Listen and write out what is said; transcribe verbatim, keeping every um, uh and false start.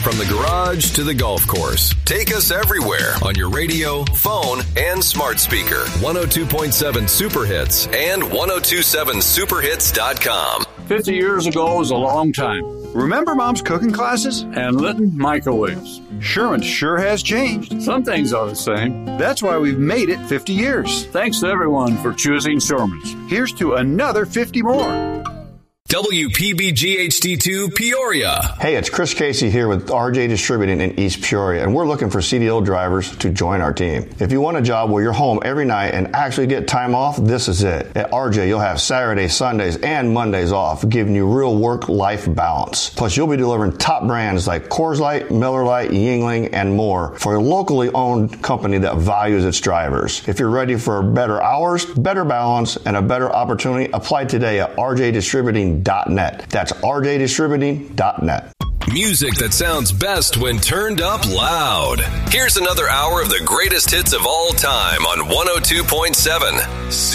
From the garage to the golf course, take us everywhere on your radio, phone, and smart speaker. one oh two point seven Super Hits and ten twenty-seven super hits dot com. Fifty years ago was a long time. Remember Mom's cooking classes? And Litton microwaves. Sherman sure has changed. Some things are the same. That's why we've made it fifty years. Thanks to everyone for choosing Sherman's. Here's to another fifty more. W P B G H D two Peoria. Hey, it's Chris Casey here with R J Distributing in East Peoria, and we're looking for C D L drivers to join our team. If you want a job where you're home every night and actually get time off, this is it. At R J, you'll have Saturdays, Sundays, and Mondays off, giving you real work-life balance. Plus, you'll be delivering top brands like Coors Light, Miller Lite, Yuengling, and more for a locally owned company that values its drivers. If you're ready for better hours, better balance, and a better opportunity, apply today at R J Distributing dot net. That's R J Distributing dot net. Music that sounds best when turned up loud. Here's another hour of the greatest hits of all time on one oh two point seven